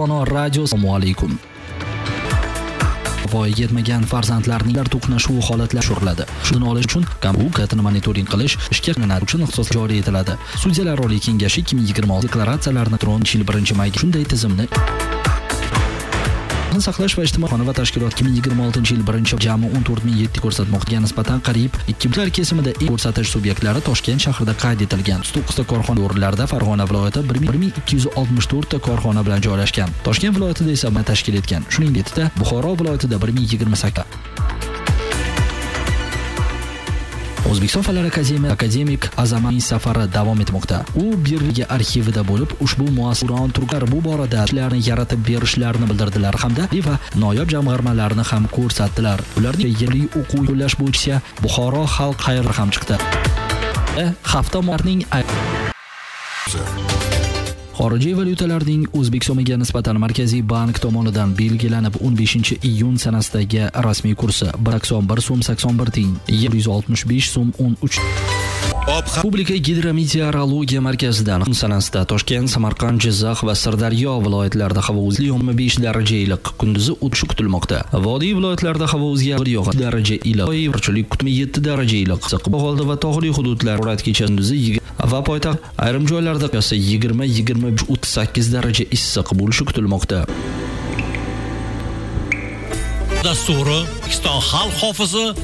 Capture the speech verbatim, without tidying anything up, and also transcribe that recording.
Dono radio. Assalomu alaykum. Voyaga yetmagan farzandlarning to'qnashuv holatlari tushiriladi. Shuni olish uchun kompyuterni monitoring qilish ishga qilinadi uchun ixtisos joriy etiladi. Sudyalar Oliy kengashi ikki ming yigirma olti deklaratsiyalarni tron yil birinchi mayga shunday tizimni saqlash va ijtimoiy va tashkilot ikki ming yigirma oltinchi yil birinchi jami o'n to'rt ming yetti ko'rsatmoqda. Nisbatan qariyb ikki ming kesimida eng ko'rsatish subyektlari Toshkent shahrida qayd etilgan. to'qqiz ta korxona o'rinlarida Farg'ona viloyati bir ming ikki yuz oltmish to'rt ta korxona bilan joylashgan. Toshkent viloyatida esa tashkil etgan. Shuningdek, Buxoro viloyatida bir ming yigirma sakkiz. O'zbekiston Fanlar akademiyasi akademik Azamat safari davom etmoqda. U birligi arxivida bo'lib, ushbu muassisalar turklar bu borada ishlarni yaratib berishlarini bildirdilar hamda va noyob jamg'armalarni ham ko'rsatdilar. Ularning yillik o'quv yo'llash bo'yicha Buxoro xalq xayri ham chiqdi. Hafta mo'rning xorijiy valyutalarning O'zbek so'miga nisbatan Markaziy bank tomonidan belgilanib o'n beshinchi iyun sanasidagi rasmiy kursi bir sakson bir so'm sakson bir tiyin, bir yuz oltmish besh so'm o'n uch. Respublika Gidrometeorologiya markazidan sanasida Toshkent, Samarqand, Jizzax va Sirdaryo viloyatlarida havo o'zgarib yigirma besh daraja iliq, kunduzi o'tish kutilmoqda. Vodiy viloyatlarida havo o'zgarib yog'adi daraja iliq, yog'ingarchilik kutimi yetti daraja iliq. Qoldi va tog'li hududlar harorat kecha kunduzi va poytaxt ayrim joylarda esa yigirma yigirma besh o'ttiz sakkiz daraja issiq bo'lishi kutilmoqda. Dasturi O'zbekiston xalq hofizi